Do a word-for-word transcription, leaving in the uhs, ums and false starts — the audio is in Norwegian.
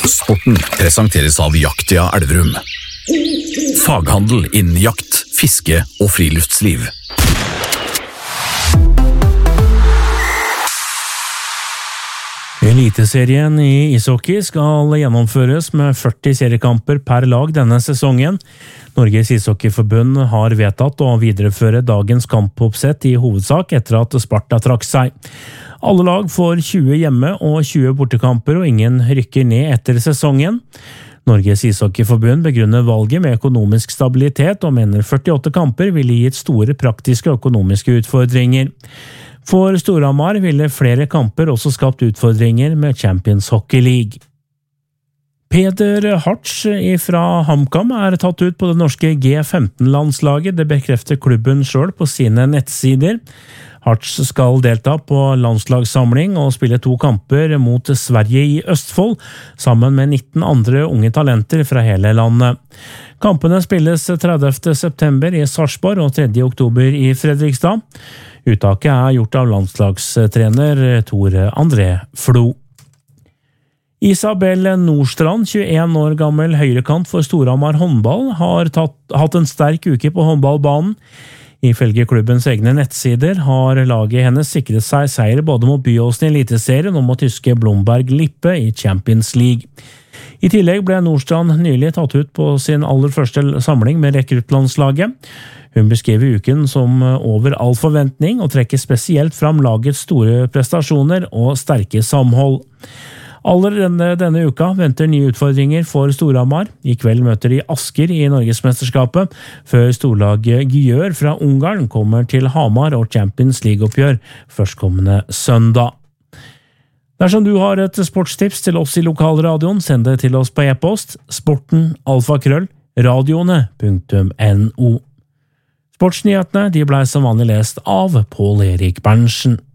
Sporten presenteres av Jaktia Elverum. Faghandel innen jakt, fiske og friluftsliv. Eliteserien i ishockey skal gjennomføres med førti seriekamper per lag denne sesongen. Norges ishockeyforbund har vedtatt å videreføre dagens kampoppsett i hovedsak etter at Sparta trakk seg. Alle lag får tjue hjemme og tjue bortekamper, og ingen rykker ned etter sesongen. Norges ishockeyforbund begrunner valget med økonomisk stabilitet og mener førtiåtte kamper ville gitt store praktiske og økonomiske utfordringer. For Storhamar ville flere kamper også skapt utfordringer med Champions Hockey League. Peder Hartz fra HamKam er tatt ut på det norske G femten-landslaget, det bekrefter klubben selv på sine nettsider. Hartz skal delta på landslagssamling og spille to kamper mot Sverige i Østfold, sammen med nitten andre unge talenter fra hele landet. Kampene spilles tredivte september i Sarpsborg og tredje oktober i Fredrikstad. Uttaket er gjort av landslagstrener Tore André Flo. Isabel Nordstrand, tjueen år gammel høyrekant for Storhamar håndball, har tatt, hatt en sterk uke på håndballbanen. Ifølge klubbens egne nettsider har laget hennes sikret seg seier både mot Byåsen i Eliteserien og mot tyske Blomberg Lippe i Champions League. I tillegg ble Nordstrand nylig tatt ut på sin aller første samling med rekruttlandslaget. Hun beskriver uken som over all forventning og trekker spesielt fram lagets store prestasjoner og sterke samhold. Allerede denne, denne uka venter nye utfordringer for Storhamar. I kveld møter de Asker i Norgesmesterskapet, før storlaget Gyør fra Ungarn kommer til Hamar og Champions League-oppgjør førstkommende søndag. Dersom du har et sportstips til oss i lokalradioen, send det til oss på e-post sporten alfakrøll radioene punktum no. Sportsnyhetene de ble som vanlig lest av Pål Erik Berntsen.